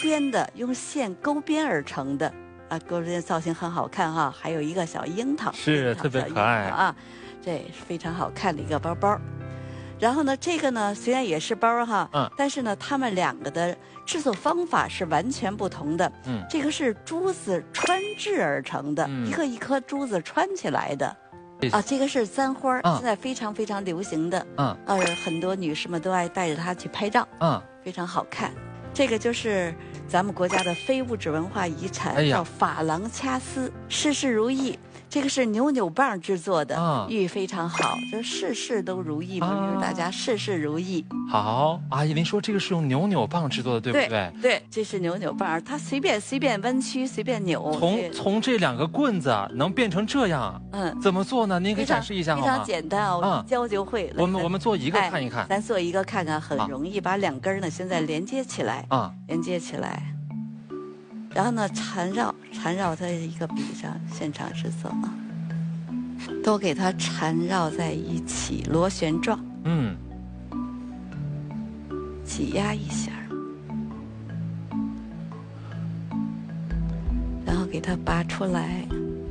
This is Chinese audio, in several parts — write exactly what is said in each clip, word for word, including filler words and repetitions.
编的，用线勾编而成的啊，勾编造型很好看哈。还有一个小樱桃， 是特别可爱啊，这是非常好看的一个包包。然后呢，这个呢虽然也是包哈，嗯，但是呢，它们两个的制作方法是完全不同的。嗯，这个是珠子穿制而成的，嗯、一个一颗珠子穿起来的。啊，这个是簪花，嗯、现在非常非常流行的。嗯，呃，很多女士们都爱带着它去拍照。嗯，非常好看。这个就是咱们国家的非物质文化遗产，哎、叫珐琅掐丝，事事如意。这个是扭扭棒制作的，啊、寓意非常好，就事事都如意嘛，啊、祝大家事事如意。 好，阿姨，您说这个是用扭扭棒制作的，对不对？ 对，对，这是扭扭棒，它随便随便弯曲，随便扭。 从从这两个棍子能变成这样，嗯，怎么做呢？您给展示一下好吗？ 非常简单，我一教就会了。 我们我们做一个看一看， 咱做一个看看，很容易，把两根呢现在连接起来，啊，连接起来。然后呢，缠绕缠绕在一个笔上，现场制作啊，都给它缠绕在一起，螺旋状。嗯，挤压一下，然后给它拔出来。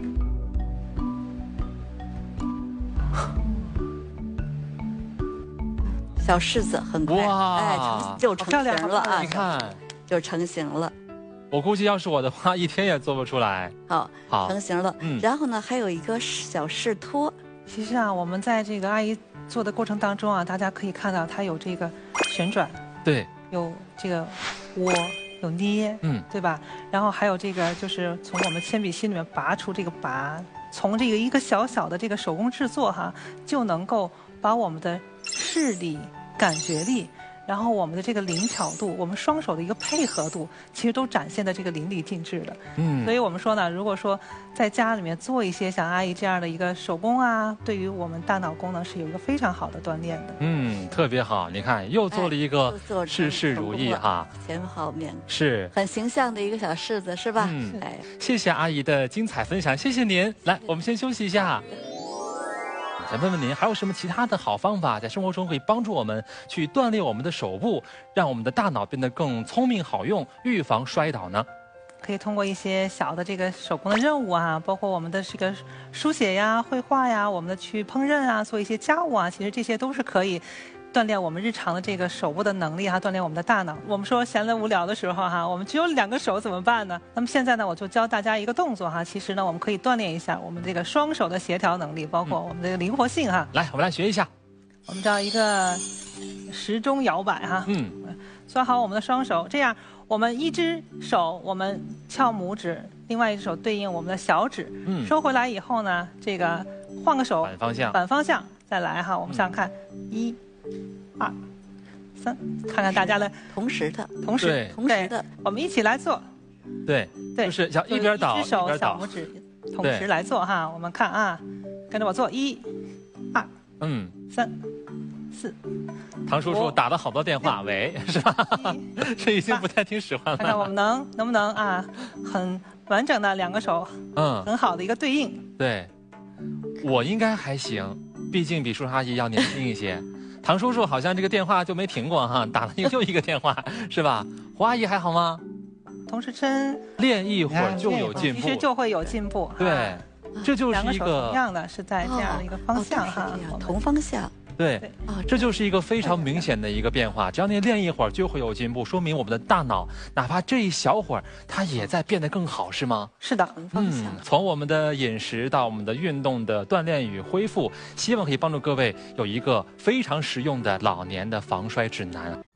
小柿子很快，哎，成就成型了啊！ 你看， 就成型了。 我估计要是我的话，一天也做不出来。 好，好，成型了。嗯，然后呢，还有一个小饰托。 其实啊，我们在这个阿姨做的过程当中啊，大家可以看到它有这个旋转， 对， 有这个窝，有捏，嗯，对吧？然后还有这个就是从我们铅笔芯里面拔出这个拔，从这个一个小小的这个手工制作哈，就能够把我们的视力、感觉力。然后我们的这个灵巧度，我们双手的一个配合度，其实都展现的这个淋漓尽致了。嗯，所以我们说呢，如果说在家里面做一些像阿姨这样的一个手工啊，对于我们大脑功能是有一个非常好的锻炼的。 嗯，特别好，你看又做了一个事事如意哈， 前后面是很形象的一个小柿子，是吧？嗯， 哎，谢谢阿姨的精彩分享，谢谢您。来，我们先休息一下。想问问您，还有什么其他的好方法，在生活中可以帮助我们去锻炼我们的手部，让我们的大脑变得更聪明好用，预防摔倒呢？ 可以通过一些小的这个手工的任务啊，包括我们的这个书写呀、绘画呀，我们的去烹饪啊，做一些家务啊，其实这些都是可以锻炼我们日常的这个手部的能力哈、啊，锻炼我们的大脑。我们说闲了无聊的时候哈、啊，我们只有两个手怎么办呢？那么现在呢，我就教大家一个动作哈、啊，其实呢，我们可以锻炼一下我们这个双手的协调能力，包括我们的灵活性哈、啊。 来，我们来学一下。 我们找一个时钟摇摆哈、啊，嗯，抓好我们的双手，这样我们一只手我们翘拇指，另外一只手对应我们的小指，嗯，收回来以后呢，这个换个手， 反方向， 反方向再来哈，我们想想看，一。二、三，看看大家的同时的， 同时， 同时的， 我们一起来做。 对，对，就是要一边倒， 一只手小拇指同时来做哈。我们看啊，跟着我做，一、二、嗯、三、四。 唐叔叔打了好多电话，喂，是吧？这已经不太听使唤了。 看看我们能能不能啊，很完整的两个手，嗯，很好的一个对应。 对，我应该还行，毕竟比叔叔阿姨要年轻一些。唐叔叔好像这个电话就没停过哈，打了又一个电话，是吧？胡阿姨还好吗？ 同时针练一会儿就有进步， 其实就会有进步。 对，这就是一个同样的是在这样的一个方向哈， 同方向。 对，啊，这就是一个非常明显的一个变化。只要你练一会儿，就会有进步，说明我们的大脑哪怕这一小会儿，它也在变得更好，是吗？ 是的， 嗯，从我们的饮食到我们的运动的锻炼与恢复，希望可以帮助各位有一个非常实用的老年的防摔指南。